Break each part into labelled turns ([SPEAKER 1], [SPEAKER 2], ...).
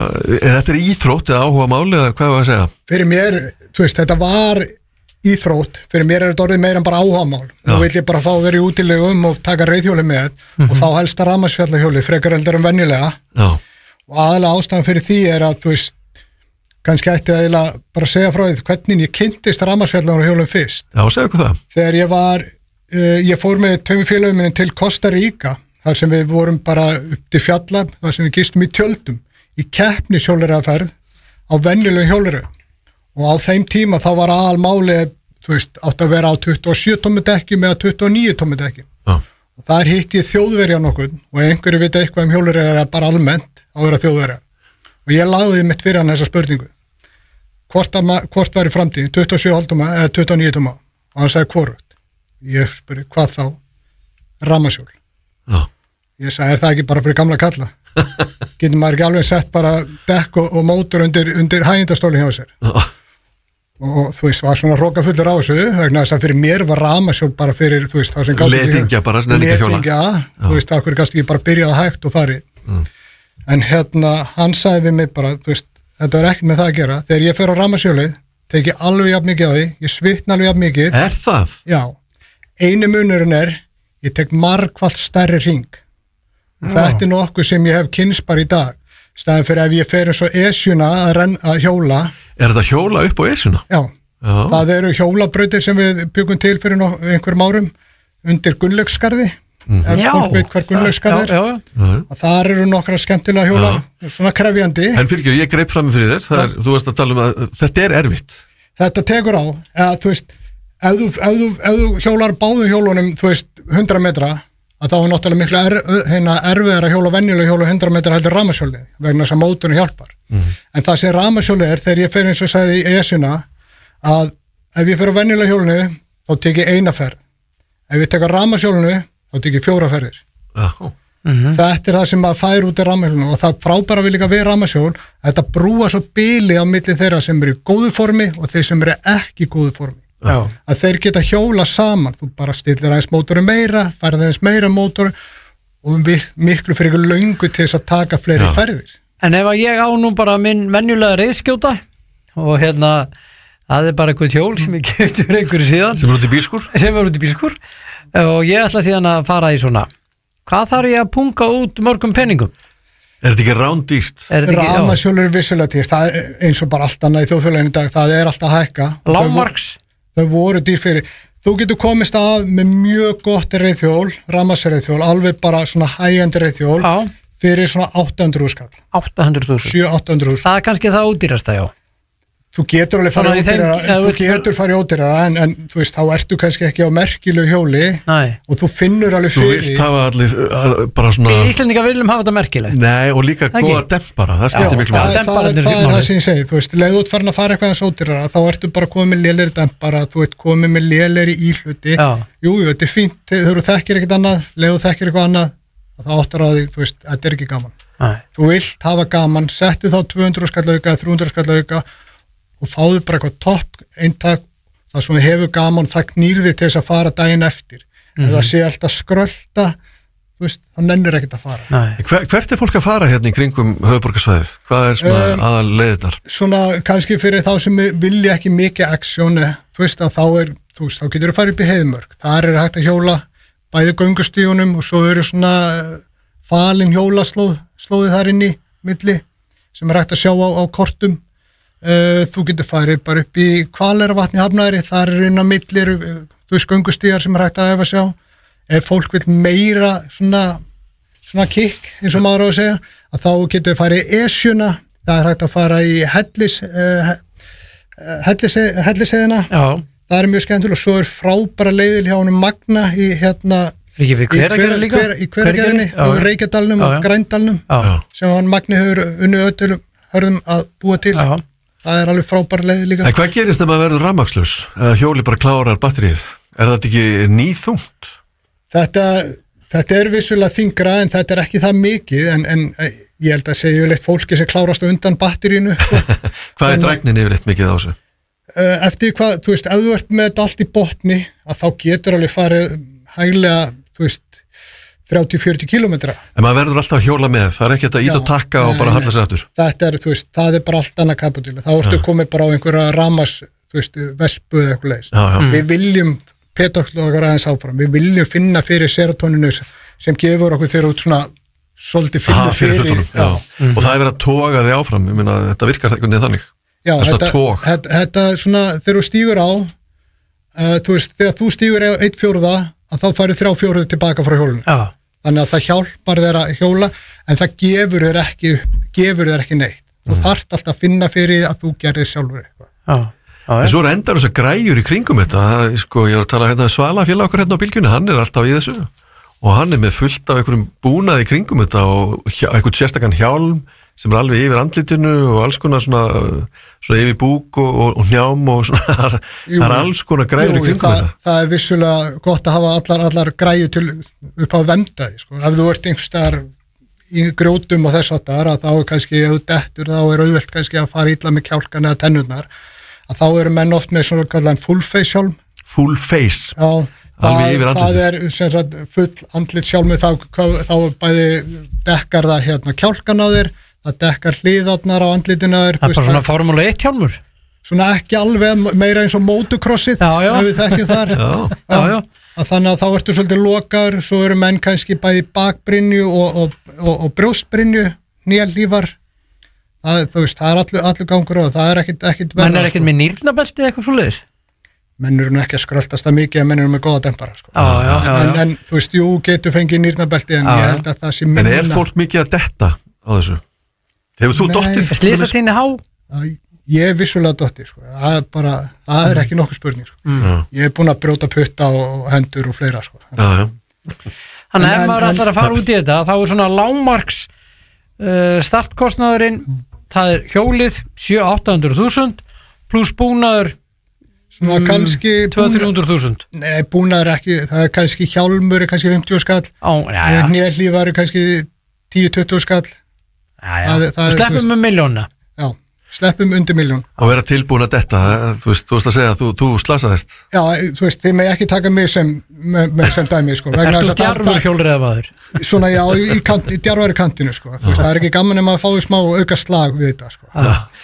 [SPEAKER 1] Þetta íþrótt eða áhuga máli eða hvað var að segja?
[SPEAKER 2] Fyrir mér, þú veist, þetta var íþrótt, fyrir mér þetta orðið meira en bara áhugamál. Nú vil ég bara fá að vera í útilegum og taka reiðhjóli með og þá helst að rafmagnsfjallahjóli frekar heldur en venjulega. Og aðalega ástæðan fyrir því að, þú veist, kannski ætti að bara segja frá því hvernig ég kynntist rafmagnsfjallahjólum fyrst.
[SPEAKER 1] Já, segja okkur það.
[SPEAKER 2] Þegar ég fór með tveimur félögum minni til Costa Rica, þar sem við vorum bara upp til fjalla, þar sem við gistum í tjöldum, í keppnishjólreiðaferð á venjulegum hjólreiðum. Og á þeim tíma þá var aðalmáli, þú veist, átt að vera á 27 tómmu dekkjum eða 29 tómmu dekkjum. Og þar hitti ég Þjóðverja nokkuð og einhverju vita eitthvað hjólreiðar bara almennt á að vera Þjóðverja. Og ég lagði mitt fyrir hann þessa spurningu. Hvort var í framtíðin, 27 tómma eða 29 tómma? Og hann sagði hvorugt. Ég spurði, hvað þá? Rafmagnshjól. Ég sagði, það ekki bara fyrir gamla kalla? Getur maður ekki alveg sett bara dekk og mótor undir hægindastóli hjá sér og þú veist, var svona hrókafullur á þessu vegna þess að fyrir mér var rafmagnshjól bara fyrir, þú veist, þá sem
[SPEAKER 1] letingja bara,
[SPEAKER 2] letingja, þú veist, það hverju kannski ekki bara byrjaði hægt og farið en hann sagði við mig bara, þú veist, þetta var ekkert með það að gera þegar ég fer á rafmagnshjólið, tek ég alveg jafn mikið á því, ég svitna alveg jafn mikið.
[SPEAKER 1] Er það?
[SPEAKER 2] Já, einu munurinn ég tek margfalt stærri hring. Þetta nokkuð sem ég hef kynst bara í dag staðin fyrir ef ég fer eins og Esjuna að hjóla.
[SPEAKER 1] Er þetta hjóla upp á Esjuna?
[SPEAKER 2] Já, það eru hjólabrautir sem við byggum til fyrir einhverjum árum undir Gunnlaugsskarði ef fólk veit hver Gunnlaugsskarð og þar eru nokkra skemmtilega hjóla svona krefjandi.
[SPEAKER 1] En fyrir ekki, ég greip fram fyrir þér þú veist að tala að þetta er erfitt.
[SPEAKER 2] Þetta tekur á, þú veist ef þú hjólar báðum hjólunum, þú veist 100 metra að þá er náttúrulega miklu erfiðar að hjóla venjulega hjóla 100 metra heldur rafmagnshjóli vegna þess að mótorinn hjálpar. En það sem rafmagnshjóli þegar ég fer eins og sagði í Esjuna að ef ég fer á venjulega hjólinu þá tek ég eina ferð. Ef ég tek á rafmagnshjólinu þá tek ég 4 ferðir. Þetta það sem maður fær út af rafmagnshjólinu og það frábæra við líka við rafmagnshjól að þetta brúa svo bili á milli þeirra sem eru í góðu formi og þeir sem eru ekki í góðu formi. Að þeir geta hjóla saman þú bara stillir aðeins mótoru meira færði aðeins meira mótoru og miklu fyrir ykkur löngu til þess að taka fleiri ferðir.
[SPEAKER 3] En ef ég á nú bara minn venjulega reiðskjóta og það er bara eitthvað hjól sem ég keypti fyrir einhverju síðan
[SPEAKER 1] sem er út í bílskúr
[SPEAKER 3] og ég ætla síðan að fara í svona hvað þarf ég að punga út mörgum peningum?
[SPEAKER 1] Er þetta ekki rándýrt?
[SPEAKER 2] Rafmagnshjól eru vissulega dýrt það er eins og bara allt annað í þjóðfélaginu í dag það er alltaf að hækka þau voru dýr fyrir þú getur komist af með mjög gott reiðhjól, rafmagnsreiðhjól alveg bara svona high-end reiðhjól fyrir svona 800.000 kall 700-800.000
[SPEAKER 3] það er kannski það ódýrasta, já
[SPEAKER 2] þú getur alveg farið ódýrara þú getur farið ódýrara en þú veist, þá ertu kannski ekki á merkilegu hjóli og þú finnur alveg fyrir
[SPEAKER 1] þú vilt hafa allir bara svona
[SPEAKER 3] við Íslendingar viljum hafa þetta merkilegt
[SPEAKER 1] nei, og líka góða dempara, það skiptir miklu
[SPEAKER 2] það er það sem ég segi, þú veist, leið út farin að fara eitthvað ódýrara, þá ertu bara komið með lélegri dempara, þú ert komið með lélegri íhluti jú, þetta er fínt, þegar þú þekkir ekkert annað leið þú þekkir eitthvað annað, þá áttar á því, þú veist, þetta er ekki gaman þú vilt hafa gaman, settu þá 200 skall auka, 300 skall auka og fáðu bara eitthvað topp eintak það sem við hefur gaman það knýrði til þess að fara daginn eftir ef það sé alltaf skrölda þú veist, það nennir ekkert að fara
[SPEAKER 1] Hvert er fólk að fara hérna í kringum höfuðborgarsvæðið? Hvað er svona aðal leiðirnar?
[SPEAKER 2] Svona kannski fyrir þá sem vilja ekki mikið aksjón þú veist að þá getur þú farið upp í Heiðmörk þar er hægt að hjóla bæði göngustígunum og svo eru svona falin hjólaslóði þar inn í milli sem er hægt að sjá á kortum þú getur farið bara upp í Hvaleyrarvatni Hafnarfirði, þar er inn á milli þú veist göngustígar sem er hægt að sjá ef fólk vil meira svona kikk eins og maður á að segja að þá getur farið í Esjuna það er hægt að fara í Hellisheiðina það er mjög skemmtilega og svo er frábæra leiðil hjá honum Magna í
[SPEAKER 3] í
[SPEAKER 2] Hveragerðinni og Reykjadalnum og Grændalnum sem hann Magni hefur unnið öllum hörðum að búa til það er alveg frábæra leið líka.
[SPEAKER 1] En hvað gerist ef maður verður rafmagnslaus? Hjóli bara klárar batterið? Er þetta ekki nýþungt?
[SPEAKER 2] Þetta er vissulega þyngra en þetta er ekki það mikið en ég held að segja yfirleitt fólki sem klárast undan batterínu.
[SPEAKER 1] Hvað er drægnin yfirleitt mikið á þessu?
[SPEAKER 2] Eftir hvað, þú veist, ef þú ert með þetta allt í botni að þá getur alveg farið hæglega, þú veist, 30-40 kilometra.
[SPEAKER 1] En maður verður alltaf að hjóla með, það ekki að íta og takka og bara halla sig aftur.
[SPEAKER 2] Þetta það bara allt annað kapitúli. Þá ertu komið bara á einhverja ramas, vespu eða eitthvað leys. Við viljum petokla okkar aðeins áfram. Við viljum finna fyrir serotoninu sem gefur okkur þegar út svona svolítið finna fyrir.
[SPEAKER 1] Og það verið að toga þig áfram, ég meina þetta virkar einhvern veginn þannig.
[SPEAKER 2] Já, þetta svona, þegar þú stígur á, þegar þú stígur 1/4 að þá færðu 3/4 tilbaka frá hjólinu. Já. Þannig að það hjálpar þér að hjóla, en það gefur þér ekki neitt. Þú þarft alltaf að finna fyrir að þú gerir sjálfur eitthvað.
[SPEAKER 1] En svo endar þess að græjur í kringum þetta, sko, ég var að tala Svala félag okkur hérna á bylgjunni, hann alltaf í þessu og hann með fullt af einhverjum búnaði í kringum þetta og einhvern sérstakann hjálm sem alveg yfir andlitinu og alls konar svona yfir búk og hnjám og svona, það alls konar græjur í kringum þetta. Það
[SPEAKER 2] vissulega gott að hafa allar græjur til upp á vemdaði, sko. Ef þú ert einhverstaðar í grjótum og þess áttar, að þá kannski, ef þú dettur, þá auðvelt kannski að fara illa með kjálkan eða tennurnar, að þá eru menn oft með svona kallan full face hjálm.
[SPEAKER 1] Full face?
[SPEAKER 2] Já. Það sem sagt full andlit sjálmi, þá bæði dekkar það kjálkan á þér, það dekkar hliðarnar á andlitinu á þér.
[SPEAKER 3] Það bara svona Formúla 1 hjálmur?
[SPEAKER 2] Svona ekki alveg, meira eins og motocrossið, ef við þekkjum þar. Já. Þannig að þá ertu svolítið lokaður, svo eru menn kannski bæði bakbrynju og brjóstbrynju, nýjalífar. Það er allur gangur á, það er ekkit verða.
[SPEAKER 3] Menn er ekkit með nýrnabelti eitthvað svoleiðis?
[SPEAKER 2] Menn eru nú ekki að skröltast það mikið, en menn eru með góða dempara, sko. En þú veist, jú, getur fengið nýrnabelti, en ég held að það sé minna.
[SPEAKER 1] En fólk mikið að detta á þessu? Hefur þú dottið?
[SPEAKER 3] Slysast þínu há?
[SPEAKER 2] Ég vissulega dottið, sko. Það er ekki nokkuð spurning, sko. Ég er búin að brjóta putta og hendur og fleira, sko.
[SPEAKER 3] Þannig ef maður ætlar að fara út í þetta, þá er svona lágmarks startkostnaðurinn, það er hjólið 700-800.000 pluss búnaður
[SPEAKER 2] svona kannski
[SPEAKER 3] 200-300.000.
[SPEAKER 2] Nei, búnaður ekki, það er kannski hjálmur kannski 50 skall, nýjalífar er kannski 10-20 skall.
[SPEAKER 3] Sleppum með miljónina.
[SPEAKER 2] Já, sleppum undir miljón.
[SPEAKER 1] Og vera tilbúin að detta, þú veist að segja að þú slasaðist.
[SPEAKER 2] Já, þú veist, þið með ekki taka mig sem dæmi, sko.
[SPEAKER 3] Ertu djarfur hjólreiðamaður?
[SPEAKER 2] Svona, já, í djarfari kantinu, sko. Þú veist, það er ekki gaman ef maður fái smá auka slag við þetta, sko.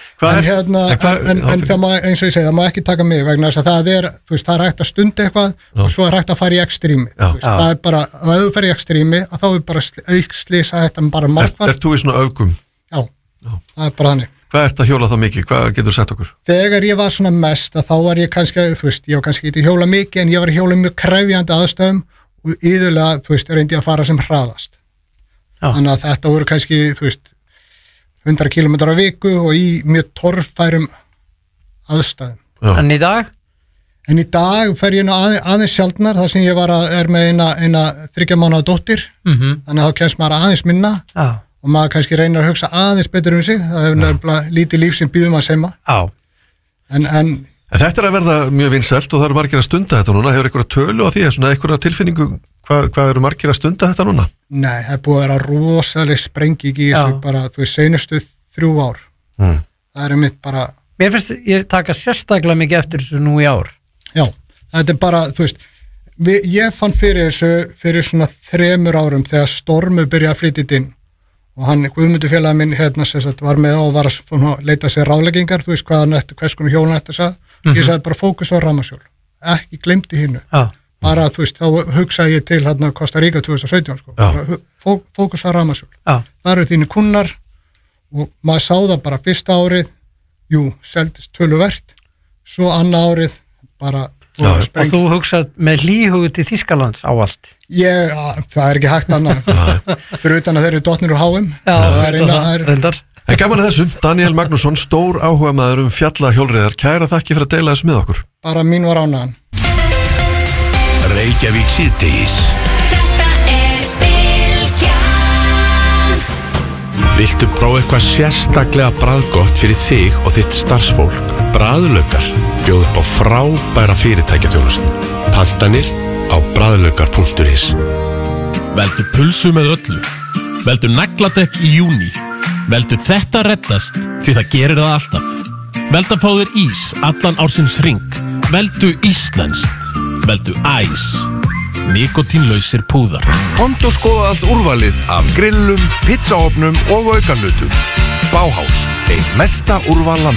[SPEAKER 2] En það má, eins og ég segi, það má ekki taka mig vegna þess að það er, þú veist, það er hægt að stunda eitthvað og svo er hægt að fara í ekstrími. Það er bara, ef þú fer í ekstrími, þá er bara aukslýsa þetta bara margfald.
[SPEAKER 1] Ert þú í svona öfgum?
[SPEAKER 2] Já, það er bara þannig.
[SPEAKER 1] Hvað ert að hjóla þá mikið? Hvað getur þú sett okkur?
[SPEAKER 2] Þegar ég var svona mest, þá var ég kannski, þú veist, ég var kannski ekki hjóla mikið, en ég var að hjóla mjög krefjandi aðstöðum og iðulega, þú veist, reyndi að fara sem hraðast. Þannig að þetta voru kannski, þú veist, 100 kilometrar á viku og í mjög torffærum aðstæðum.
[SPEAKER 3] En í dag?
[SPEAKER 2] En í dag fer ég aðeins sjaldnar, þar sem ég er með eina 3 mánaða dóttir, þannig að þá kemst maður aðeins minna. Og maður kannski reynir að hugsa aðeins betur sig, það hefur nefnilega lítið líf sem býðum að seima. En
[SPEAKER 1] þetta er að verða mjög vinsælt og það eru margir að stunda þetta núna, hefur eitthvað tölu á því, svona eitthvað tilfinningu, hvað eru margir að stunda þetta núna?
[SPEAKER 2] Nei, það er búið að vera rosaleg sprenging í þessu bara, þú veist, seinustu 3 ár. Það er mitt bara...
[SPEAKER 3] Mér finnst ég taka sérstaklega mikið eftir þessu nú í ár.
[SPEAKER 2] Já, þetta er bara, þú veist, ég fann fyrir þessu fyrir svona 3 árum þegar Stormu byrjaði að flytja inn. Og hann, Guðmundur félagi minn, var með og var að leita sér ráðleggingar, þú veist hvers konar hjólun þetta sagði. Ég sagði bara fókus á ramashjól, ekki gleymdi hinnu. Bara, þú veist, þá hugsaði ég til Costa Rica 2017, sko. Fókus á ramashjól. Það eru þínu kunnar og maður sá það bara fyrsta árið, seldist töluvert, svo annað árið bara...
[SPEAKER 3] Og þú hugsað með hlýhugu til Þýskalands á allt?
[SPEAKER 2] Það er ekki hægt annað. Fyrir utan að þeir eru dottnir úr HM.
[SPEAKER 3] Reyndar.
[SPEAKER 1] En gaman að þessu, Daniel Magnússon, stór áhugamaður fjallahjólreiðar. Kæra þakki fyrir að deila þessu með okkur.
[SPEAKER 2] Bara mín var ánægðan.
[SPEAKER 4] Reykjavík síðdegis. Viltu prófa eitthvað sérstaklega bragðgott fyrir þig og þitt starfsfólk? Bragðlaukar bjóð upp á frábæra fyrirtækjaþjónustu. Pantanir á bragðlaukar.is.
[SPEAKER 5] Veldu pulsu með öllu. Veldu nagladekk í júní. Veldu þetta reddast því það gerir það alltaf. Veldu að fá þér ís allan ársins hring. Veldu íslenskt. Veldu æs. nikotínlausir púðar.
[SPEAKER 6] Komdu og skoða allt úrvalið af grillum, pizzaofnum og aukalutum. Bauhaus, ein mesta úrval landsins.